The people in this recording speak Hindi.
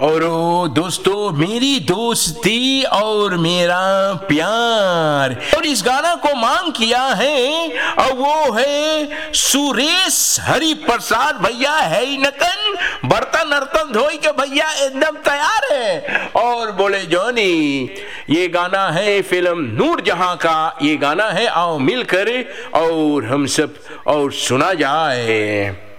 और दोस्तों, मेरी दोस्ती और मेरा प्यार, और इस गाना को मांग किया है और वो है सुरेश हरिप्रसाद भैया है नकन, बर्तन अर्तन धोई के भैया एकदम तैयार है और बोले जॉनी ये गाना है फिल्म नूरजहां का, ये गाना है आओ मिलकर और हम सब और सुना जाए।